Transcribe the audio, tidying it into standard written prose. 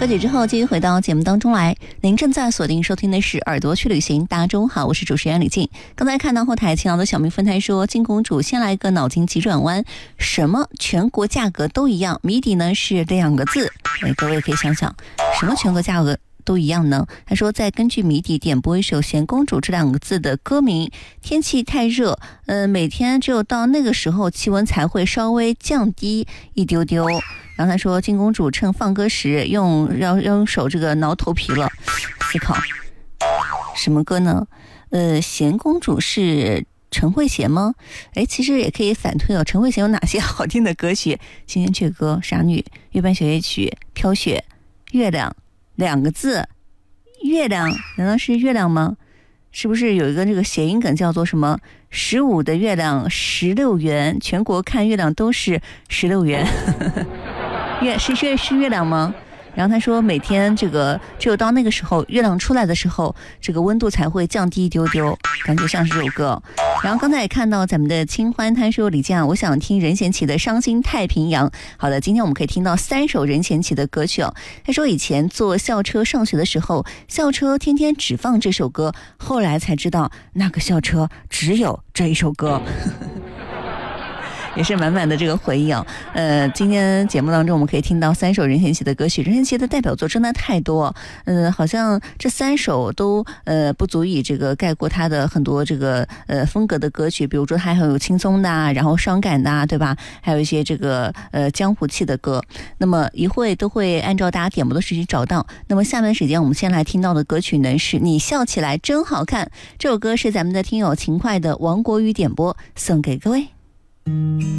歌曲之后继续回到节目当中来，您正在锁定收听的是耳朵去旅行。大家中午好，我是主持人李静。刚才看到后台勤劳的小明分台说，金公主先来一个脑筋急转弯，什么全国价格都一样，谜底呢是2个字。各位可以想想，什么全国价格都一样呢？他说再根据谜底点播一首贤公主这2个字的歌名。天气太热，每天只有到那个时候气温才会稍微降低一丢丢。然后他说金公主趁放歌时用手这个挠头皮了。思考什么歌呢？贤公主是陈慧娴吗？其实也可以反推陈慧娴有哪些好听的歌曲？新鲜阙歌、傻女、月半小夜曲、飘雪、月亮2个字。月亮难道是月亮吗？是不是有一个这个谐音梗叫做什么15的月亮16元，全国看月亮都是16元是月亮吗？然后他说每天这个只有到那个时候月亮出来的时候，这个温度才会降低一丢丢，感觉像是这首歌。然后刚才也看到咱们的清欢，他说李健，我想听任贤齐的《伤心太平洋》。好的，今天我们可以听到3首任贤齐的歌曲他说以前坐校车上学的时候，校车天天只放这首歌，后来才知道那个校车只有这一首歌也是满满的这个回忆今天节目当中我们可以听到3首任贤齐的歌曲，任贤齐的代表作真的太多，好像这3首都不足以这个概括他的很多这个风格的歌曲，比如说还有轻松的然后伤感的对吧？还有一些这个江湖气的歌。那么一会都会按照大家点播的时间找到。那么下面的时间我们先来听到的歌曲呢是你笑起来真好看，这首歌是咱们的听友勤快的王国宇点播，送给各位。